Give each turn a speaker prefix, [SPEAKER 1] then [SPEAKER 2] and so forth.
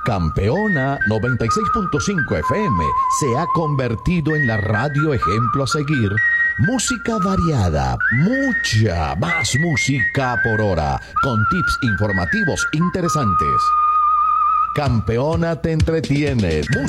[SPEAKER 1] Campeona 96.5 FM se ha convertido en la radio ejemplo a seguir. Música variada, mucha más música por hora, con tips informativos interesantes. Campeona te entretiene.